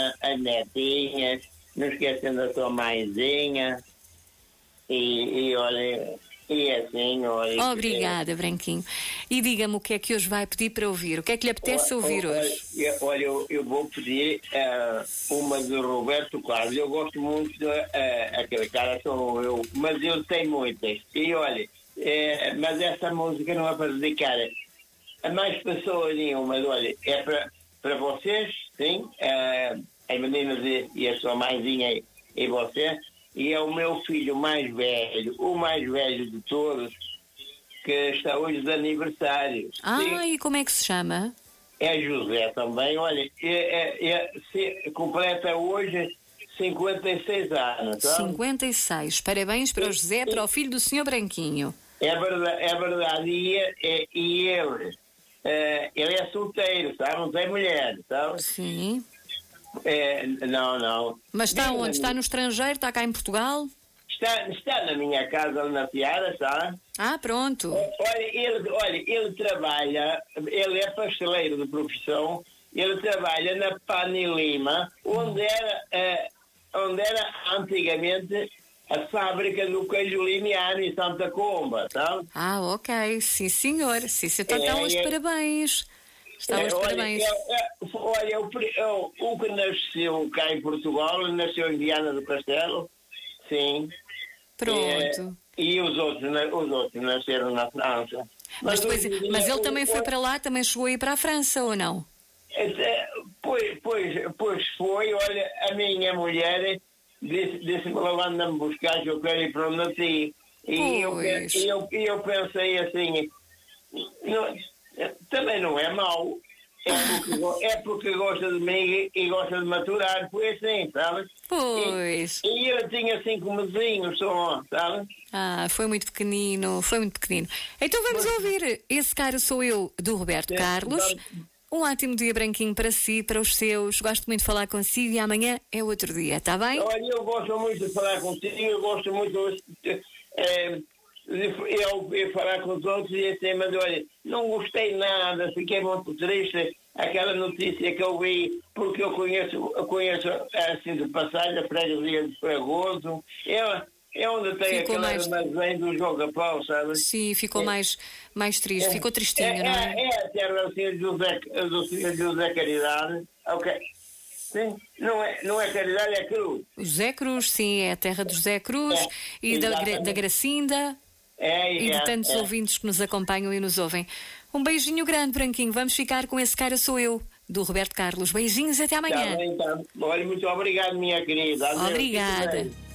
as netinhas, não esquecendo a sua mãezinha. E olha, e assim, olha. Obrigada, Branquinho. E diga-me o que é que hoje vai pedir para ouvir? O que é que lhe apetece ouvir hoje? Olha, eu vou pedir uma do Roberto Carlos. Eu gosto muito aquele cara, sou eu, mas eu tenho muitas. E olha, mas essa música não é para dedicar a mais pessoas nenhuma. Olha, é para vocês, sim, as meninas e a sua mãezinha e você. E é o meu filho mais velho, o mais velho de todos, que está hoje de aniversário. E como é que se chama? É José também, olha, completa hoje 56 anos. Sabe? 56. Parabéns para o José, para o filho do Sr. Branquinho. É verdade. E ele é solteiro, sabe? Não tem mulher, sabe? Sim. Não. Mas está onde? Está no estrangeiro? Está cá em Portugal? Está na minha casa na Piara, sabe? Pronto. Olha, ele trabalha, ele é pasteleiro de profissão, ele trabalha na Pani Lima, onde era antigamente a fábrica do queijo Limiano em Santa Comba, sabe? Ok, sim senhor. Sim, então estão os parabéns. Estão os parabéns. Olha, o que nasceu cá em Portugal, nasceu em Viana do Castelo, sim. Pronto. E os outros nasceram na França. Mas ele também foi para lá, também chegou a ir para a França, ou não? Pois foi, olha, a minha mulher disse-me logo, anda-me buscar, que eu quero ir para onde nasci. E eu pensei assim, também não é mau. É porque gosta de mim e gosta de maturar, foi assim, sabe? Pois. E eu tinha 5 mesinhos só, sabe? Foi muito pequenino. Então vamos ouvir Esse Cara Sou Eu, do Roberto Carlos. Um ótimo dia, Branquinho, para si, para os seus. Gosto muito de falar consigo e amanhã é outro dia, está bem? Olha, eu gosto muito de falar contigo, eu gosto muito de falar com os outros e assim, mas olha, não gostei nada, fiquei muito triste. Aquela notícia que eu vi, porque eu conheço assim de passagem a freguesia de Fragoso. É onde tem aquele armazém do Joga-Pau, sabe? Sim, ficou mais triste, ficou tristinho, não é? É a terra do Senhor José Caridade. Ok. Sim, não é Caridade, é Cruz. O José Cruz, sim, é a terra do José Cruz e da Gracinda. E de tantos ouvintes que nos acompanham e nos ouvem. Um beijinho grande, Branquinho. Vamos ficar com Esse Cara Sou Eu, do Roberto Carlos. Beijinhos, até amanhã. Tá bem. Olha, muito obrigado, minha querida. Obrigada.